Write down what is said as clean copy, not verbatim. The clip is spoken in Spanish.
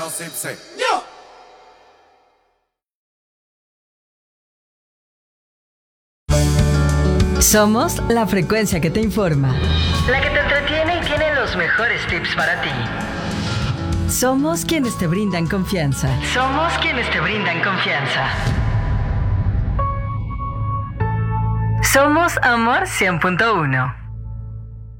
Somos la frecuencia que te informa, la que te entretiene y tiene los mejores tips para ti. Somos quienes te brindan confianza. Somos quienes te brindan confianza. Somos Amor 100.1.